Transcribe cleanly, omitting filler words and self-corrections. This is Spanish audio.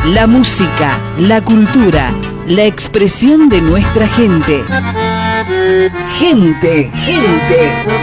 La música, la cultura, la expresión de nuestra gente. Gente.